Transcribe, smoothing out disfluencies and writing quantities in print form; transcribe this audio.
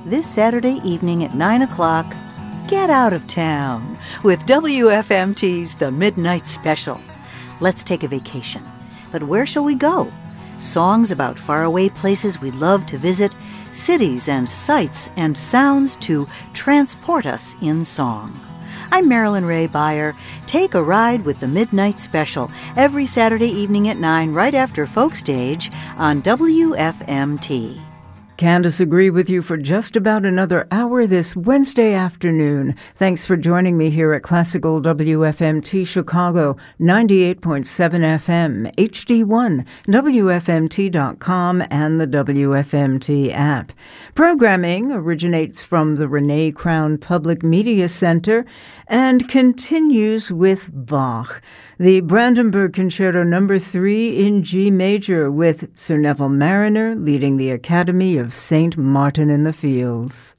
this Saturday evening at 9 o'clock, get out of town with WFMT's The Midnight Special. Let's take a vacation. But where shall we go? Songs about faraway places we'd love to visit, cities and sights and sounds to transport us in song. I'm Marilyn Ray Beyer. Take a ride with the Midnight Special every Saturday evening at 9 right after Folk Stage on WFMT. Candace agree with you for just about another hour this Wednesday afternoon. Thanks for joining me here at Classical WFMT Chicago, 98.7 FM, HD1, WFMT.com, and the WFMT app. Programming originates from the Renee Crown Public Media Center and continues with Bach. The Brandenburg Concerto No. 3 in G major with Sir Neville Marriner leading the Academy of St. Martin in the Fields.